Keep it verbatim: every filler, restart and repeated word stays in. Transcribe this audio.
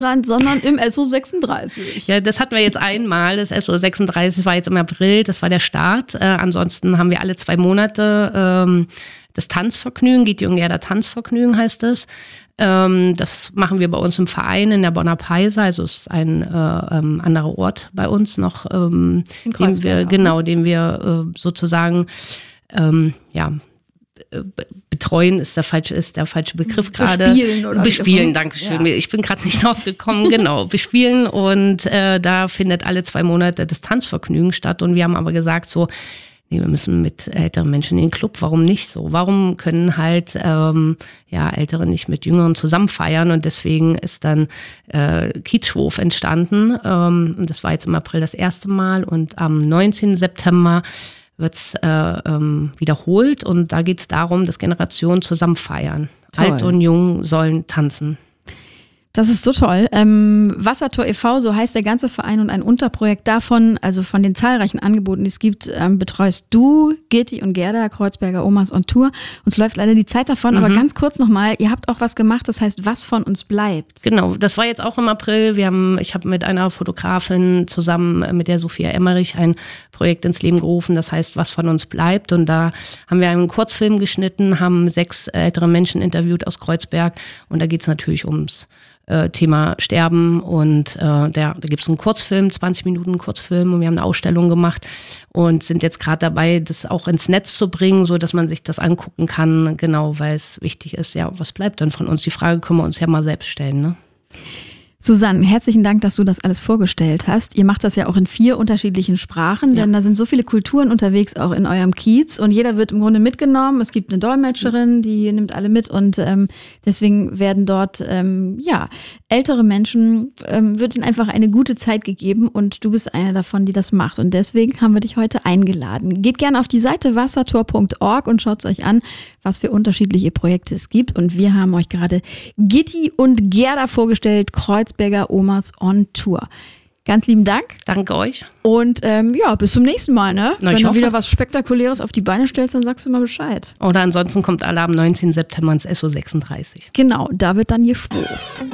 sondern im S O sechsunddreißig. Ja, das hatten wir jetzt einmal. Das S O sechsunddreißig war jetzt im April, das war der Start. Äh, ansonsten haben wir alle zwei Monate ähm, das Tanzvergnügen, Gitti und Gerda Tanzvergnügen heißt es. Ähm, das machen wir bei uns im Verein in der Bonner Peiser, also ist ein äh, ähm, anderer Ort bei uns noch, ähm, den wir, genau, den wir äh, sozusagen ähm, ja, betreuen ist der falsche, ist der falsche Begriff gerade. Bespielen oder Bespielen, danke schön. Ja. Ich bin gerade nicht drauf gekommen, genau. Bespielen und äh, da findet alle zwei Monate das Tanzvergnügen statt und wir haben aber gesagt so, nee, wir müssen mit älteren Menschen in den Club, warum nicht so? Warum können halt ähm, ja, Ältere nicht mit Jüngeren zusammen feiern und deswegen ist dann äh, Kitschwurf entstanden ähm, und das war jetzt im April das erste Mal und am neunzehnten September wird es äh, ähm, wiederholt und da geht es darum, dass Generationen zusammen feiern. Toll. Alt und Jung sollen tanzen. Das ist so toll. Ähm, Wassertor e V, so heißt der ganze Verein und ein Unterprojekt davon, also von den zahlreichen Angeboten, die es gibt, ähm, betreust du, Gitti und Gerda, Kreuzberger Omas on Tour. Uns läuft leider die Zeit davon, mhm. aber ganz kurz nochmal, ihr habt auch was gemacht, das heißt, was von uns bleibt. Genau, das war jetzt auch im April. Wir haben, ich habe mit einer Fotografin zusammen mit der Sophia Emmerich ein Projekt ins Leben gerufen, das heißt, was von uns bleibt. Und da haben wir einen Kurzfilm geschnitten, haben sechs ältere Menschen interviewt aus Kreuzberg und da geht es natürlich ums Thema Sterben und äh, der, da gibt es einen Kurzfilm, zwanzig Minuten Kurzfilm und wir haben eine Ausstellung gemacht und sind jetzt gerade dabei, das auch ins Netz zu bringen, so dass man sich das angucken kann, genau, weil es wichtig ist, ja, was bleibt dann von uns? Die Frage können wir uns ja mal selbst stellen, ne? Susanne, herzlichen Dank, dass du das alles vorgestellt hast. Ihr macht das ja auch in vier unterschiedlichen Sprachen, denn ja. da sind so viele Kulturen unterwegs, auch in eurem Kiez. Und jeder wird im Grunde mitgenommen. Es gibt eine Dolmetscherin, die nimmt alle mit. Und ähm, deswegen werden dort, ähm, ja, ältere Menschen, ähm, wird ihnen einfach eine gute Zeit gegeben. Und du bist eine davon, die das macht. Und deswegen haben wir dich heute eingeladen. Geht gerne auf die Seite wassertor punkt org und schaut es euch an, was für unterschiedliche Projekte es gibt. Und wir haben euch gerade Gitti und Gerda vorgestellt, Kreuzberger Omas on Tour. Ganz lieben Dank. Danke euch. Und ähm, ja, bis zum nächsten Mal. Ne? Na, Wenn du hoffe. wieder was Spektakuläres auf die Beine stellst, dann sagst du mal Bescheid. Oder ansonsten kommt alle am neunzehnten September ins S O sechsunddreißig. Genau, da wird dann geschwurft.